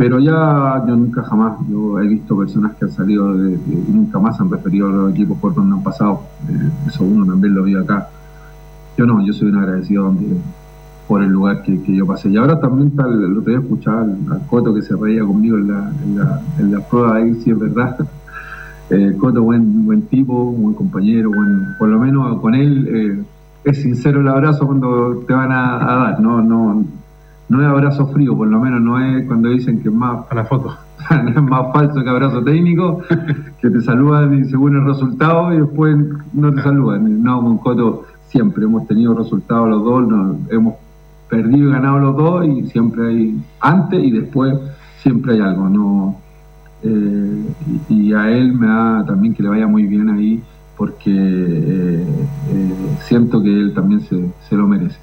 Pero ya yo nunca jamás, yo he visto personas que han salido y nunca más han referido a los equipos por donde han pasado. Eso uno también lo vio acá. Yo no, yo soy un agradecido por el lugar que yo pasé. Y ahora también el otro día escuchaba al Coto que se reía conmigo en la prueba ahí, si es verdad. Coto, buen tipo, buen compañero, por lo menos con él es sincero el abrazo cuando te van a dar, no es abrazo frío, por lo menos no es cuando dicen que es más a la foto. No es más falso que abrazo técnico, que te saludan y según el resultado y después no te saludan. No, con Coto siempre hemos tenido resultados los dos, hemos perdido y ganado los dos y siempre hay, antes y después siempre hay algo, ¿no? Y a él me da también que le vaya muy bien ahí porque siento que él también se lo merece.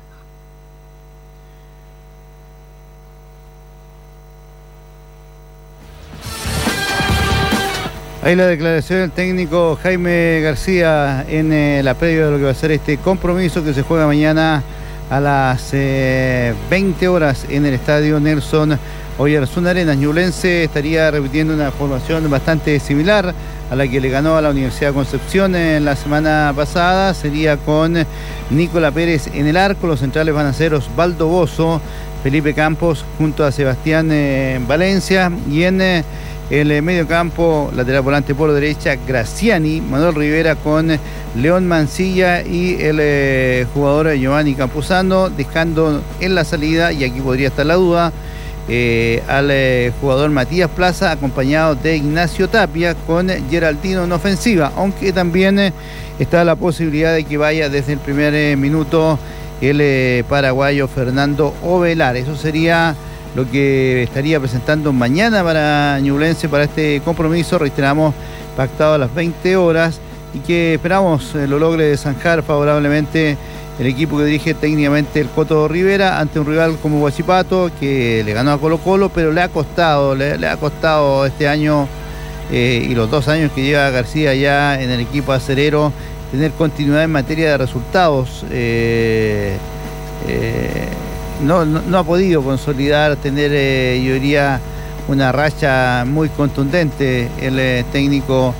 Ahí la declaración del técnico Jaime García en la previa de lo que va a ser este compromiso que se juega mañana a las 20 horas en el estadio Nelson Oyarzún Arenas. Ñublense estaría repitiendo una formación bastante similar a la que le ganó a la Universidad de Concepción en la semana pasada. Sería con Nicolás Pérez en el arco. Los centrales van a ser Osvaldo Bozo, Felipe Campos junto a Sebastián Valencia, y en el medio campo, lateral volante por derecha, Graciani, Manuel Rivera con León Mancilla y el jugador Giovanni Campuzano, dejando en la salida, y aquí podría estar la duda, al jugador Matías Plaza, acompañado de Ignacio Tapia, con Geraldino en ofensiva, aunque también está la posibilidad de que vaya desde el primer minuto el paraguayo Fernando Ovelar. Eso sería lo que estaría presentando mañana para Ñublense para este compromiso, reiteramos, pactado a las 20 horas, y que esperamos lo logre zanjar favorablemente el equipo que dirige técnicamente el Coto Rivera ante un rival como Huachipato, que le ganó a Colo-Colo, pero le ha costado este año y los 2 años que lleva García ya en el equipo acerero tener continuidad en materia de resultados. No ha podido consolidar, tener, yo diría, una racha muy contundente el técnico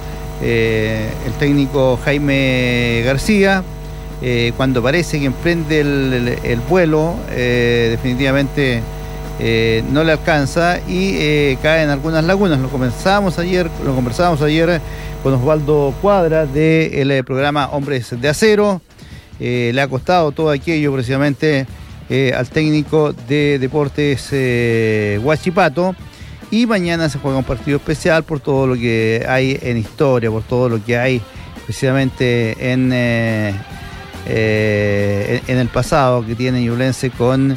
Jaime García. Cuando parece que emprende el vuelo, definitivamente no le alcanza y cae en algunas lagunas. Lo conversábamos ayer con Osvaldo Cuadra del programa Hombres de Acero. Le ha costado todo aquello precisamente al técnico de Deportes Huachipato, y mañana se juega un partido especial por todo lo que hay en historia, por todo lo que hay precisamente en el pasado que tiene Ñublense con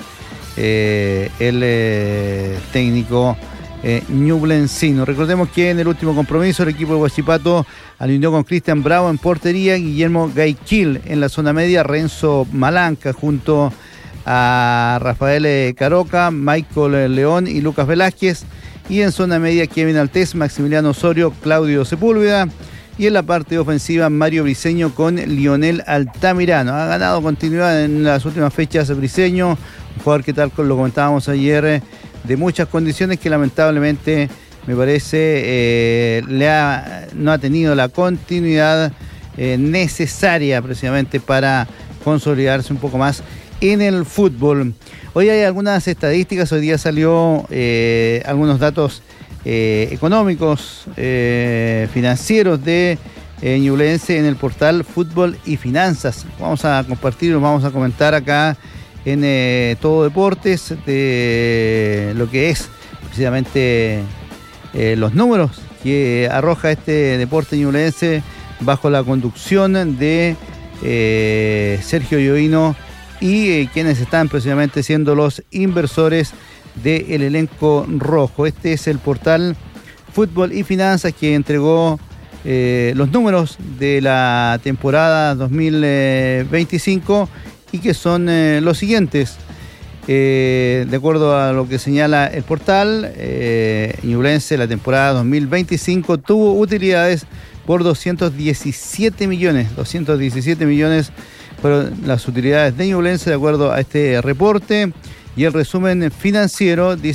el técnico ñublencino. Recordemos que en el último compromiso el equipo de Huachipato alineó con Cristian Bravo en portería, Guillermo Gaiquil en la zona media, Renzo Malanca junto a Rafael Caroca, Michael León y Lucas Velázquez, y en zona media Kevin Altés, Maximiliano Osorio, Claudio Sepúlveda, y en la parte ofensiva Mario Briceño con Lionel Altamirano. Ha ganado continuidad en las últimas fechas Briceño, un jugador que, tal como lo comentábamos ayer, de muchas condiciones, que lamentablemente me parece no ha tenido la continuidad necesaria precisamente para consolidarse un poco más en el fútbol. Hoy hay algunas estadísticas, hoy día salió algunos datos económicos, financieros de Ñublense en el portal Fútbol y Finanzas. Vamos a compartir, vamos a comentar acá en Todo Deportes de lo que es precisamente los números que arroja este deporte ñublense bajo la conducción de Sergio Llovino y quienes están precisamente siendo los inversores del elenco rojo. Este es el portal Fútbol y Finanzas que entregó los números de la temporada 2025 y que son los siguientes. De acuerdo a lo que señala el portal, Ñublense la temporada 2025 tuvo utilidades por 217 millones. 217 millones fueron las utilidades de Ñublense de acuerdo a este reporte, y el resumen financiero dice